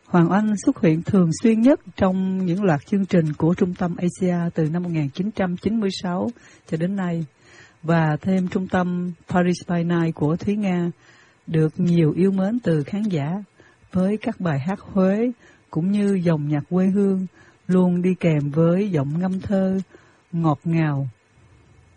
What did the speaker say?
Hoàng Oanh xuất hiện thường xuyên nhất trong những loạt chương trình của Trung tâm Asia từ năm 1996 cho đến nay, và thêm Trung tâm Paris by Night của Thúy Nga được nhiều yêu mến từ khán giả với các bài hát Huế cũng như dòng nhạc quê hương luôn đi kèm với giọng ngâm thơ ngọt ngào